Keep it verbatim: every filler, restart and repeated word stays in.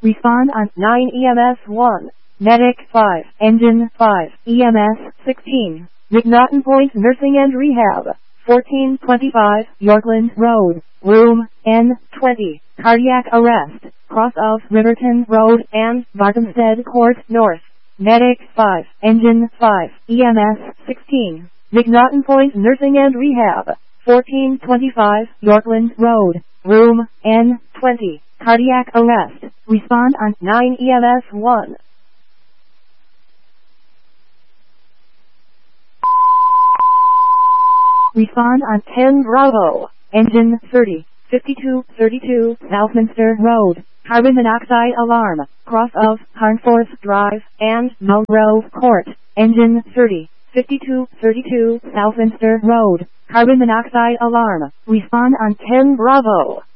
Respond on nine E M S one. Medic five. Engine five. E M S sixteen. McNaughton Point Nursing and Rehab. fourteen twenty-five Yorkland Road. Room N twenty. Cardiac arrest. Cross of Riverton Road and Barkhamsted Court North. Medic five. Engine five. E M S sixteen. McNaughton Point Nursing and Rehab. fourteen twenty-five Yorkland Road. Room N twenty. Cardiac arrest. Respond on nine E M S one. Respond on ten Bravo. Engine thirty. fifty-two thirty-two Southminster Road. Carbon monoxide alarm. Cross of Harnforth Drive and Mulgrove Court. Engine thirty. fifty-two thirty-two Southminster Road. Carbon monoxide alarm. Respond on ten Bravo.